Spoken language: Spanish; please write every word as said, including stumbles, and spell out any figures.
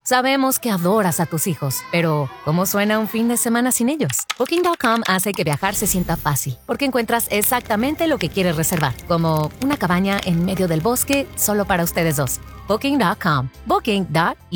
Sabemos que adoras a tus hijos, pero ¿cómo suena un fin de semana sin ellos? Booking punto com hace que viajar se sienta fácil, porque encuentras exactamente lo que quieres reservar, como una cabaña en medio del bosque solo para ustedes dos. Booking punto com. Booking punto